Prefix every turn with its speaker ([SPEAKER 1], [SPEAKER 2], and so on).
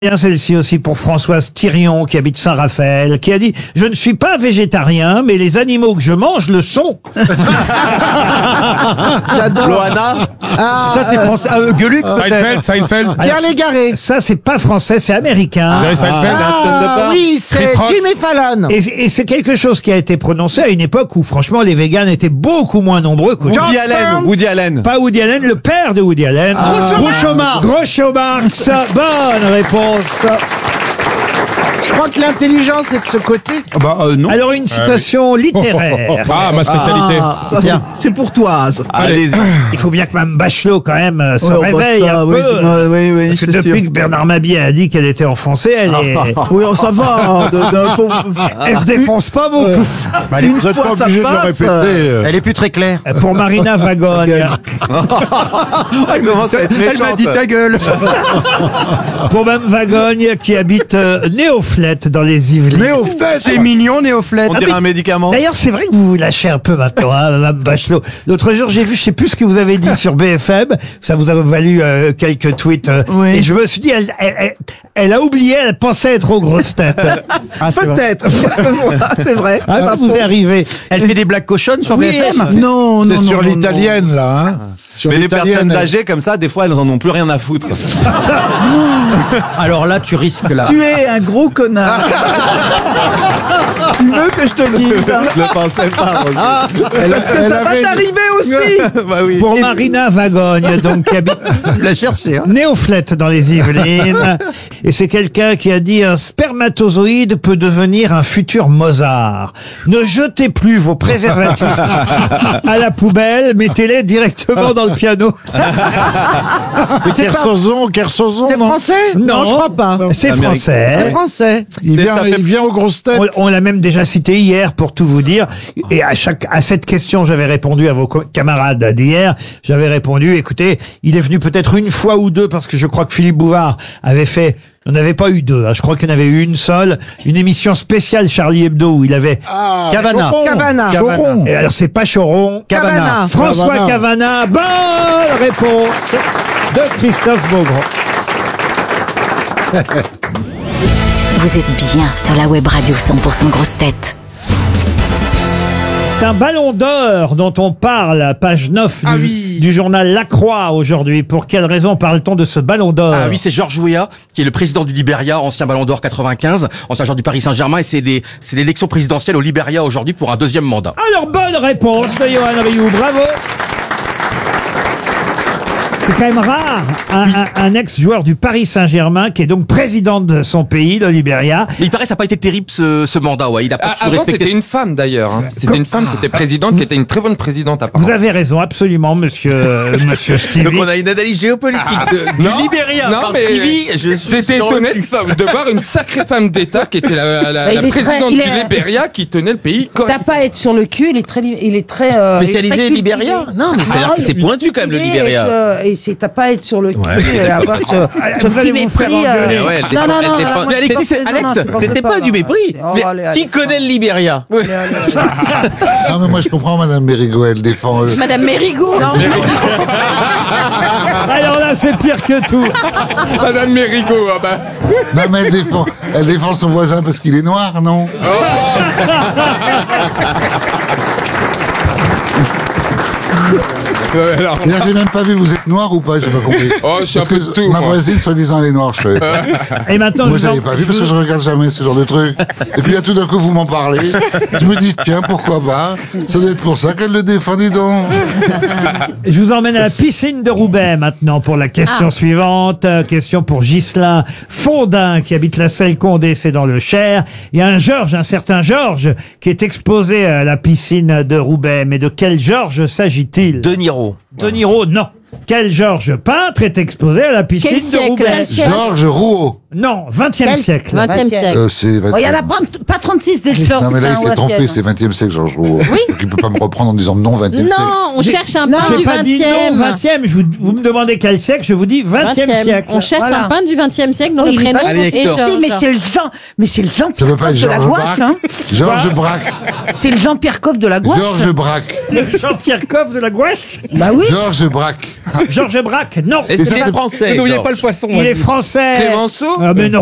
[SPEAKER 1] Bien, celle-ci aussi pour Françoise Thirion qui habite Saint-Raphaël, qui a dit « Je ne suis pas végétarien, mais les animaux que je mange le sont. »
[SPEAKER 2] J'adore.
[SPEAKER 3] Loana.
[SPEAKER 1] Ça c'est français. Gueuluc peut-être.
[SPEAKER 4] Seinfeld.
[SPEAKER 2] Pierre Légaré.
[SPEAKER 1] Ça c'est pas français, c'est américain.
[SPEAKER 4] Jerry Seinfeld.
[SPEAKER 2] Oui, c'est
[SPEAKER 4] Chris Rock.
[SPEAKER 2] Jimmy Fallon.
[SPEAKER 1] Et c'est quelque chose qui a été prononcé à une époque où franchement les véganes étaient beaucoup moins nombreux qu'aujourd'hui.
[SPEAKER 3] Woody Allen.
[SPEAKER 1] Pas Woody Allen, le père de Woody Allen.
[SPEAKER 2] Groucho Marx.
[SPEAKER 1] Groucho Marx. Bonne réponse.
[SPEAKER 2] Je crois que l'intelligence est de ce côté.
[SPEAKER 3] Non.
[SPEAKER 1] Alors une citation littéraire.
[SPEAKER 4] Ah, ma spécialité.
[SPEAKER 2] C'est pour toi.
[SPEAKER 3] Allez-y.
[SPEAKER 1] Il faut bien que Mme Bachelot quand même se réveille un peu.
[SPEAKER 2] Oui,
[SPEAKER 1] Parce que depuis que Bernard Mabie a dit qu'elle était enfoncée, elle est...
[SPEAKER 2] Oui, ça va.
[SPEAKER 1] Elle se défonce pas beaucoup.
[SPEAKER 2] Une fois ça passe.
[SPEAKER 3] Elle est plus très claire.
[SPEAKER 1] Pour Marina Vagogne.
[SPEAKER 3] Elle commence à être méchante.
[SPEAKER 2] Elle m'a dit ta gueule.
[SPEAKER 1] Pour Mme Vagogne qui habite Néoflette dans les Yvelines.
[SPEAKER 2] C'est mignon, Néoflette.
[SPEAKER 3] On dirait un médicament.
[SPEAKER 1] D'ailleurs, c'est vrai que vous vous lâchez un peu maintenant, hein, Mme Bachelot. L'autre jour, j'ai vu, je sais plus ce que vous avez dit sur BFM. Ça vous a valu quelques tweets.
[SPEAKER 2] Oui.
[SPEAKER 1] Et je me suis dit, elle a oublié, elle pensait être aux grosses têtes.
[SPEAKER 2] Peut-être. C'est vrai.
[SPEAKER 1] Ah, ça vous est arrivé.
[SPEAKER 2] Elle fait des blagues cochonnes sur
[SPEAKER 1] Oui,
[SPEAKER 2] BFM. Non,
[SPEAKER 5] C'est sur l'italienne, là, hein. Sur
[SPEAKER 3] Mais les
[SPEAKER 5] l'italienne,
[SPEAKER 3] personnes âgées comme ça, des fois, elles en ont plus rien à foutre.
[SPEAKER 6] Alors là, tu risques là.
[SPEAKER 2] Tu es un gros connard. Tu veux que je te le dise ça?
[SPEAKER 3] Je le pensais pas.
[SPEAKER 2] Parce que ça va t'arriver aussi.
[SPEAKER 3] Bah oui.
[SPEAKER 1] Pour Marina Vagogne, donc, qui habite
[SPEAKER 2] Tu l'as cherché, hein.
[SPEAKER 1] Néoflette dans les Yvelines. Et c'est quelqu'un qui a dit un spermatozoïde peut devenir un futur Mozart. Ne jetez plus vos préservatifs à la poubelle, mettez-les directement dans le piano.
[SPEAKER 5] C'est Kersozon,
[SPEAKER 2] C'est
[SPEAKER 5] non?
[SPEAKER 2] français?
[SPEAKER 1] Non,
[SPEAKER 2] je crois pas.
[SPEAKER 1] C'est
[SPEAKER 3] Américain.
[SPEAKER 1] français.
[SPEAKER 2] C'est français.
[SPEAKER 5] Il vient aux grosses têtes.
[SPEAKER 1] On l'a même déjà cité hier pour tout vous dire. Et à cette question, j'avais répondu à vos camarades d'hier. J'avais répondu, écoutez, il est venu peut-être une fois ou deux parce que je crois que Philippe Bouvard avait fait. On n'avait pas eu deux, hein. Je crois qu'il y en avait eu une seule, une émission spéciale Charlie Hebdo où il avait
[SPEAKER 2] Cavana. Choron.
[SPEAKER 1] Et alors c'est pas Choron,
[SPEAKER 2] Cavana.
[SPEAKER 1] François Cavana. Bonne réponse de Christophe Beaugrand.
[SPEAKER 7] Vous êtes bien sur la web radio 100% grosse tête.
[SPEAKER 1] C'est un ballon d'or dont on parle, page 9 du journal La Croix aujourd'hui. Pour quelle raison parle-t-on de ce ballon d'or?
[SPEAKER 6] Ah oui, c'est Georges Weah, qui est le président du Liberia, ancien ballon d'or 95, ancien joueur du Paris Saint-Germain, et c'est l'élection présidentielle au Liberia aujourd'hui pour un deuxième mandat.
[SPEAKER 1] Alors, bonne réponse de Johan Rioux, bravo. C'est quand même rare, un ex-joueur du Paris Saint-Germain qui est donc président de son pays, le Libéria.
[SPEAKER 6] Mais il paraît que ça n'a pas été terrible ce mandat, ouais. Il a pas toujours
[SPEAKER 8] Avant,
[SPEAKER 6] respecté.
[SPEAKER 8] c'était une femme d'ailleurs. Hein. C'était une femme qui était présidente, qui était une très bonne présidente apparemment.
[SPEAKER 1] Vous avez raison, absolument, monsieur Stevie.
[SPEAKER 3] Donc on a une analyse géopolitique du Libéria.
[SPEAKER 8] Non,
[SPEAKER 3] par
[SPEAKER 8] mais
[SPEAKER 3] Stevie.
[SPEAKER 8] j'étais étonné de voir une sacrée femme d'État qui était la
[SPEAKER 9] il est
[SPEAKER 8] présidente
[SPEAKER 9] très- il
[SPEAKER 8] du
[SPEAKER 9] est-
[SPEAKER 8] Liberia qui tenait le pays.
[SPEAKER 9] T'as pas à être sur le cul, il est très
[SPEAKER 3] Spécialisé Libéria. Non, mais c'est-à-dire que c'est pointu quand même le Libéria.
[SPEAKER 9] Et c'est t'as pas à être sur le cul et avoir ce
[SPEAKER 1] Vous allez
[SPEAKER 9] petit
[SPEAKER 1] vous faire
[SPEAKER 9] mépris.
[SPEAKER 1] engueuler.
[SPEAKER 3] Ouais,
[SPEAKER 9] Non, non, non.
[SPEAKER 3] défend-
[SPEAKER 9] moi,
[SPEAKER 3] Mais Alexis,
[SPEAKER 9] je pense que-
[SPEAKER 3] Alex,
[SPEAKER 9] non, non,
[SPEAKER 3] c'était pas du mépris.
[SPEAKER 9] Oh,
[SPEAKER 3] Mais
[SPEAKER 9] allez,
[SPEAKER 3] qui
[SPEAKER 9] allez,
[SPEAKER 3] connaît le Libéria?
[SPEAKER 9] allez, allez.
[SPEAKER 5] Non, mais moi, je comprends, Madame Bérigo, elle défend.
[SPEAKER 7] Madame Mérigot.
[SPEAKER 1] Alors là, c'est pire que tout.
[SPEAKER 8] Madame Mérigot, ah bah.
[SPEAKER 5] Non, mais elle défend son voisin parce qu'il est noir, non?
[SPEAKER 8] Alors,
[SPEAKER 5] D'ailleurs, j'ai même pas vu, vous êtes noir ou pas? J'ai pas compris.
[SPEAKER 8] Oh, je suis
[SPEAKER 5] Parce
[SPEAKER 8] un peu
[SPEAKER 5] que
[SPEAKER 8] de tout,
[SPEAKER 5] ma
[SPEAKER 8] moi.
[SPEAKER 5] voisine, soi-disant, elle est noire, je savais pas.
[SPEAKER 1] Et maintenant,
[SPEAKER 5] Moi,
[SPEAKER 1] je
[SPEAKER 5] je
[SPEAKER 1] vous en-
[SPEAKER 5] l'avais pas vu parce que je regarde jamais ce genre de truc. Et puis là, tout d'un coup, vous m'en parlez. Je me dis, tiens, pourquoi pas? Ça doit être pour ça qu'elle le défend, dis donc.
[SPEAKER 1] Je vous emmène à la piscine de Roubaix maintenant pour la question suivante. Question pour Ghislain Fondin qui habite la Selle-Condé, c'est dans le Cher. Il y a un certain Georges qui est exposé à la piscine de Roubaix. Mais de quel Georges s'agit-il?
[SPEAKER 3] De Niro.
[SPEAKER 1] De Niro, non. Quel Georges peintre est exposé à la piscine
[SPEAKER 7] Quel
[SPEAKER 1] de
[SPEAKER 7] siècle?
[SPEAKER 1] Roubaix?
[SPEAKER 7] Quel siècle?
[SPEAKER 5] Georges Rouault.
[SPEAKER 1] Non, 20e siècle.
[SPEAKER 7] 20e siècle.
[SPEAKER 5] C'est
[SPEAKER 9] Oh, il y en a pas 36 des Georges.
[SPEAKER 5] Non, mais là, il
[SPEAKER 9] Putain,
[SPEAKER 5] s'est
[SPEAKER 9] ouais,
[SPEAKER 5] trompé,
[SPEAKER 9] fiel.
[SPEAKER 5] c'est 20e siècle, Georges Rouault.
[SPEAKER 7] Oui.
[SPEAKER 5] Donc, il peut pas me reprendre en disant non 20e siècle.
[SPEAKER 7] Non, on cherche un peintre
[SPEAKER 1] J'ai
[SPEAKER 7] du
[SPEAKER 1] pas dit non
[SPEAKER 7] 20e.
[SPEAKER 1] 20e. Vous me demandez quel siècle, je vous dis 20e siècle.
[SPEAKER 7] On cherche
[SPEAKER 9] Voilà.
[SPEAKER 7] un peintre du 20e siècle dont
[SPEAKER 9] Oh,
[SPEAKER 7] le
[SPEAKER 9] il est
[SPEAKER 7] prénom
[SPEAKER 9] pas-
[SPEAKER 3] Allez,
[SPEAKER 7] est
[SPEAKER 3] Hector.
[SPEAKER 7] Georges.
[SPEAKER 9] Mais c'est le
[SPEAKER 5] Ça peut
[SPEAKER 9] Jean-Pierre
[SPEAKER 5] pas
[SPEAKER 9] Coff
[SPEAKER 5] être
[SPEAKER 9] de la
[SPEAKER 5] Georges
[SPEAKER 9] gouache,
[SPEAKER 5] Braque.
[SPEAKER 9] hein.
[SPEAKER 5] Georges Braque.
[SPEAKER 9] C'est le Jean-Pierre Coff de la gouache.
[SPEAKER 5] Georges Braque.
[SPEAKER 1] Jean-Pierre Coff de la Gouache?
[SPEAKER 9] Bah oui.
[SPEAKER 5] Georges Braque.
[SPEAKER 1] Georges Braque? Non.
[SPEAKER 3] Est-ce
[SPEAKER 5] ça,
[SPEAKER 3] qu'il est
[SPEAKER 5] c'est-
[SPEAKER 3] français?
[SPEAKER 8] n'oubliez
[SPEAKER 3] Georges
[SPEAKER 8] pas le poisson.
[SPEAKER 1] Il est français.
[SPEAKER 8] Clémenceau.
[SPEAKER 1] Ah, mais non.